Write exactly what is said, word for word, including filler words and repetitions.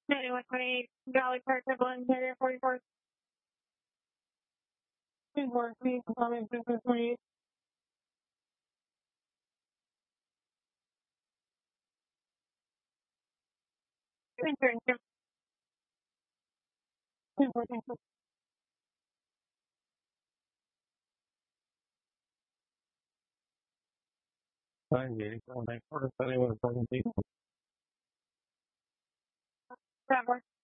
ninety-one twenty-eight, Valley Park, Evelyn, area forty-four. Please work, please, comment, business twenty-eight. Intern, please work, thank you. nine eighty, nine quarter, seventy-one, seventeen. That works.